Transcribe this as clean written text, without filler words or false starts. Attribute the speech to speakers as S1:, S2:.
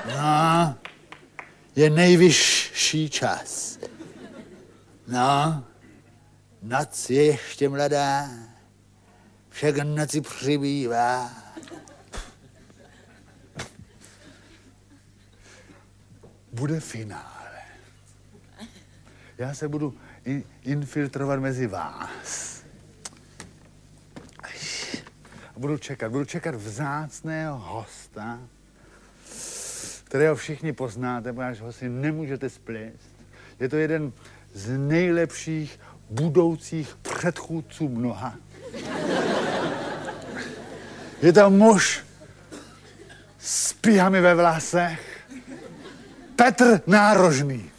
S1: No, je nejvyšší čas. No, noc je ještě mladá, však noci přibývá. Bude finále. Já se budu infiltrovat mezi vás. Budu čekat vzácného hosta, kterého všichni poznáte, protože ho si nemůžete splést. Je to jeden z nejlepších budoucích předchůdců mnoha. Je to muž s píhami ve vlasech, Petr Nárožný.